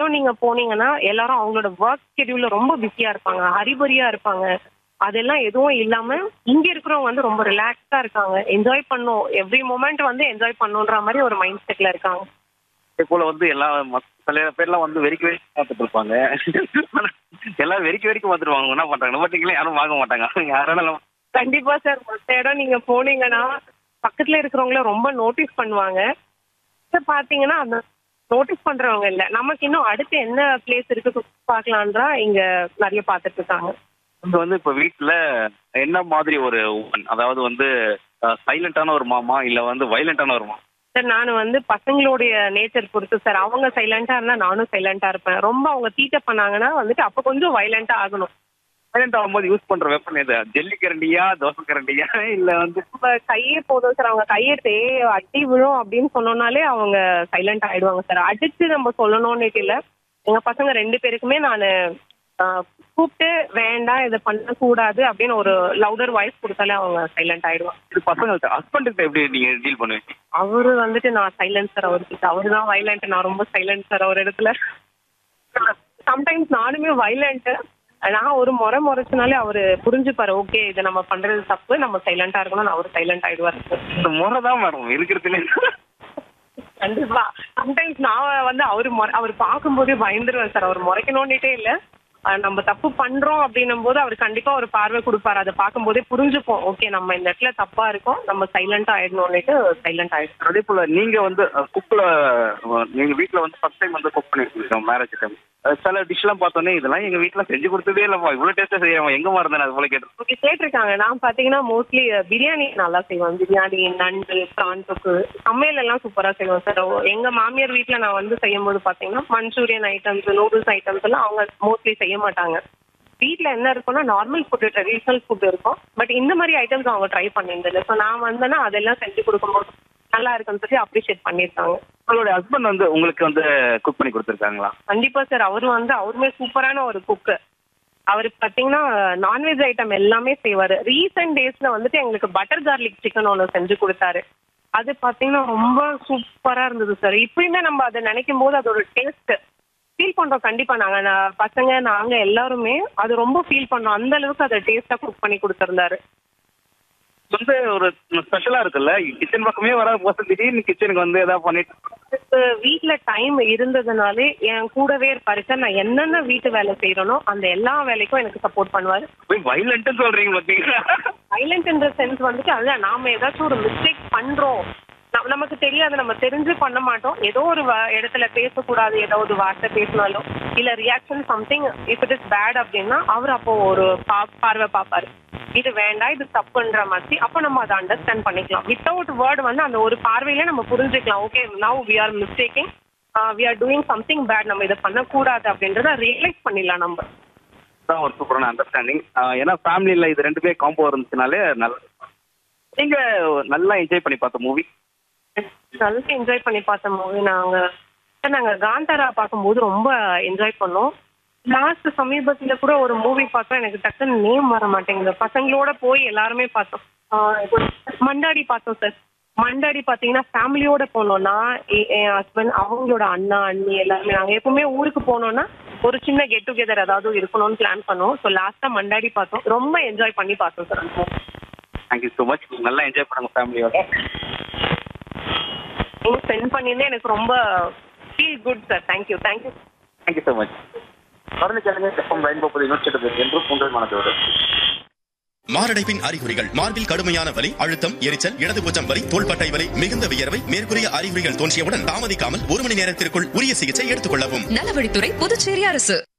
இடம் நீங்க போனீங்கன்னா எல்லாரும் அவங்களோட ஒர்க் ஷெட்யூல்ல ரொம்ப பிஸியா இருப்பாங்க, ஹரிபரியா இருப்பாங்க. அதெல்லாம் எதுவும் இல்லாம இங்க இருக்கிறவங்க வந்து ரொம்ப ரிலாக்ஸ்டா இருக்காங்க. என்ஜாய் பண்ணும், எவ்ரி மொமெண்ட் வந்து என்ஜாய் பண்ணுன்ற மாதிரி ஒரு மைண்ட் செட்ல இருக்காங்க. அதே போல வந்து சில பேர்லாம் வந்து வெறிக்க வெறிக்க பார்த்துட்டு இருப்பாங்க. எல்லாரும் வெறிக்க வெறிக்க பார்த்துருவாங்க. என்ன பண்றாங்க நம்ம பார்த்தீங்களா, யாரும் வாங்க மாட்டாங்க. யாராலும் கண்டிப்பா சார். மத்த இடம் நீங்க போனீங்கன்னா பக்கத்துல இருக்கிறவங்கள ரொம்ப நோட்டீஸ் பண்ணுவாங்க. பாத்தீங்கன்னா அந்த நோட்டீஸ் பண்றவங்க இல்ல, நமக்கு இன்னும் அடுத்து என்ன பிளேஸ் இருக்கு பாக்கலான்றா இங்க நிறைய பாத்துட்டு இருக்காங்க. இங்க வந்து இப்ப வீட்டுல என்ன மாதிரி ஒரு woman? அதாவது வந்து சைலண்டான ஒரு மாமா இல்ல வந்து வைலண்டான ஒரு மாமா? சார் நான் வந்து பசங்களுடைய நேச்சர் பொறுத்து சார். அவங்க சைலண்டா இருந்தா நானும் சைலண்டா இருப்பேன். ரொம்ப அவங்க தீட்ட பண்ணாங்கன்னா வந்துட்டு அப்ப கொஞ்சம் வைலண்டா ஆகணும். சைலண்ட் ஆகும்போது யூஸ் பண்ற வெப்பன் எது? ஜல்லி கரண்டியா, தோசை கரண்டியா, இல்ல வந்து நம்ம கையே போதும் சார். அவங்க கையெடுத்து அடி விழும் அப்படின்னு சொன்னோம்னாலே அவங்க சைலண்ட் ஆயிடுவாங்க சார். அடிச்சு நம்ம சொல்லணும்னு இல்ல. எங்க பசங்க 2 பேருக்குமே நான் கூப்பிட்டு வேண்டாம் இதை பண்ணக்கூடாது அப்படின்னு ஒரு லவுடர் வாய்ஸ் கொடுத்தாலே அவங்க சைலண்ட் ஆயிடுவாங்க. இது பசங்கள்ட்ட. ஹஸ்பண்ட் எப்படி நீங்க டீல் பண்ணுவீங்க? அவரு வந்துட்டு நான் சைலண்ட் சார். அவர்கிட்ட அவரு தான் வைலண்ட், நான் ரொம்ப சைலண்ட் சார் அவர் இடத்துல. சம்டைம்ஸ் நானுமே வைலண்ட். நான் ஒரு முறைச்சுனாலே அவரு புரிஞ்சுப்பாரு. ஓகே இது நம்ம பண்றது தப்பு, நம்ம சைலண்டா இருக்கணும். அவரு சைலண்ட் ஆயிடுவாரு. இந்த முறை தான் மேடம் இருக்கிறதுல. கண்டிப்பா. சம்டைம்ஸ் நான் வந்து அவர் பார்க்கும்போதே பயந்துருவேன் சார். அவர் முறைக்கணும்னுட்டே இல்ல, நம்ம தப்பு பண்றோம் அப்படின்னும் போது அவர் கண்டிப்பா ஒரு பார்வை கொடுப்பாரு. அதை பார்க்கும்போதே புரிஞ்சுப்போம். ஓகே நம்ம இந்த இடத்துல தப்பா இருக்கோம், நம்ம சைலண்டா ஆயிடணும்னுட்டு சைலண்ட் ஆயிடும். அதே போல நீங்க வந்து குக்ல நீங்க வீட்டுல வந்து ஃபர்ஸ்ட் டைம் வந்து குக் பண்ணிருக்கீங்க மேரேஜ் டைம். சில டிஷ் எல்லாம் பார்த்தோன்னே இதெல்லாம் எங்க வீட்டுல செஞ்சு கொடுத்ததே இல்லப்பா, இவ்வளவு டேஸ்டா செய்யறோம், எங்க மறந்தேன் அது போல கேட்டு ஓகே கேட்டிருக்காங்க. நான் பாத்தீங்கன்னா மோஸ்ட்லி பிரியாணி நல்லா செய்வேன். பிரியாணி, நண்டு, பிரான் தொக்கு, சமையல் எல்லாம் சூப்பரா செய்வேன் சார். எங்க மாமியார் வீட்டுல நான் வந்து செய்யும் போது பாத்தீங்கன்னா மஞ்சூரியன் ஐட்டம்ஸ், நூடுல்ஸ் ஐட்டம்ஸ் எல்லாம் அவங்க மோஸ்ட்லி செய்ய மாட்டாங்க. வீட்டுல என்ன இருக்கும்னா நார்மல் ஃபுட், ட்ரெடிஷனல் ஃபுட் இருக்கும். பட் இந்த மாதிரி ஐட்டம்ஸ் அவங்க ட்ரை பண்ணியிருந்தது. ஸோ நான் வந்தேன்னா அதெல்லாம் செஞ்சு கொடுக்கும்போது நல்லா இருக்குன்னு சொல்லி அப்ரிஷியேட் பண்ணியிருக்காங்க. உங்களுடைய ஹஸ்பண்ட் வந்து உங்களுக்கு வந்து குக் பண்ணி கொடுத்துருக்காங்களா? கண்டிப்பா சார். அவருமே சூப்பரான ஒரு குக்கு. அவருக்கு பாத்தீங்கன்னா நான்வெஜ் ஐட்டம் எல்லாமே செய்வாரு. ரீசெண்ட் டேஸ்ல வந்துட்டு எங்களுக்கு பட்டர் கார்லிக் சிக்கன் ஒன்று செஞ்சு கொடுத்தாரு. அது பாத்தீங்கன்னா ரொம்ப சூப்பரா இருந்தது சார். இப்பயுமே நம்ம அதை நினைக்கும் போது அதோட டேஸ்ட் ஃபீல் பண்றோம். கண்டிப்பா நாங்க எல்லாருமே அது ரொம்ப ஃபீல் பண்றோம். அந்த அளவுக்கு அதை டேஸ்டா குக் பண்ணி கொடுத்திருந்தாரு. வந்து ஒரு ஸ்பெஷலா இருக்குல்ல, கிச்சன் பக்கமே வர போது திடீர்னு கிச்சனுக்கு வந்து ஏதாவது பண்ணிட்டு வீட்டுல டைம் இருந்ததுனாலே என் கூடவே இருப்பாரு சார். நான் என்னென்ன வீட்டு வேலை செய்யறனோ அந்த எல்லா வேலைக்கும் எனக்கு சப்போர்ட் பண்ணுவாரு. வைலண்ட் சொல்றீங்க பாத்தீங்களா? வைலண்ட் சென்ஸ் வந்துட்டு அதுதான், நாம ஏதாச்சும் ஒரு மிஸ்டேக் பண்றோம், நமக்கு தெரியாது, நம்ம தெரிஞ்சு பண்ண மாட்டோம். ஏதோ ஒரு இடத்துல பேசக்கூடாது, ஏதோ ஒரு வார்த்தை பேசினாலும் இல்ல reaction something if it is bad அப்படின்னா அவர் அப்போ ஒரு பார்வை பார்ப்பாரு. இது வேண்டாம், இது தப்புன்ற மாதிரி. அப்போ நம்ம அதை அண்டர்ஸ்டாண்ட் பண்ணிக்கலாம். வித்தவுட் வேர்ட் வந்து அந்த ஒரு பார்வையிலே நம்ம புரிஞ்சுக்கலாம். Okay now we are mistaking, we are doing something bad, நம்ம இதை பண்ணக்கூடாது அப்படின்றத ரியலைஸ் பண்ணிடலாம் நம்ம. தான் ஒரு சூப்பரான அண்டர்ஸ்டாண்டிங். ஏன்னா ஃபேமிலியில் இது 2 பேர் காம்போ இருந்துச்சுனாலே நல்லா. நீங்க நல்லா என்ஜாய் பண்ணி பார்த்த மூவி? நல்லா என்ஜாய் பண்ணி பார்த்த மூவி நாங்க காந்தாரா பார்க்கும்போது ரொம்ப என்ஜாய் பண்ணோம். லாஸ்ட் சமீபத்துல கூட ஒரு மூவி பார்த்தோம், எனக்கு டக்குன்னு நேம் வர மாட்டேங்குது. பசங்களோட போய் எல்லாருமே பார்த்தோம். மண்டாடி பார்த்தோம் சார். மண்டாடி பாத்தீங்கன்னா ஃபேமிலியோட போனோம்னா என் ஹஸ்பண்ட், அவங்களோட அண்ணா, அண்ணி எல்லாருமே நாங்க எப்பவுமே ஊருக்கு போனோம்னா ஒரு சின்ன கெட் டுகெதர் ஏதாவது இருக்கணும்னு பிளான் பண்ணோம். ஸோ லாஸ்டா மண்டாடி பார்த்தோம், ரொம்ப என்ஜாய் பண்ணி பார்த்தோம் சார். Thank you so much. நல்லா என்ஜாய் பண்ணுங்க ஃபேமிலியோட. நீங்க ஸ்பெண்ட் பண்ணியிருந்தே எனக்கு ரொம்ப feel good sir. Thank you so much. மருந்து கேளுங்க. செப்பம் பயன்படுவது இன்னொரு என்றும் உங்கள் மனதோடு. மாரடைப்பின் அறிகுறிகள்: மார்பில் கடுமையான வலி, அழுத்தம், எரிச்சல், இடது பூச்சம் வலி, தோள்பட்டை வலி, மிகுந்த வியர்வை. மேற்கூறிய அறிகுறிகள் தோன்றியவுடன் தாமதிக்காமல் 1 மணி நேரத்திற்குள் உரிய சிகிச்சை எடுத்துக் கொள்ளவும். நலவழித்துறை, புதுச்சேரி அரசு.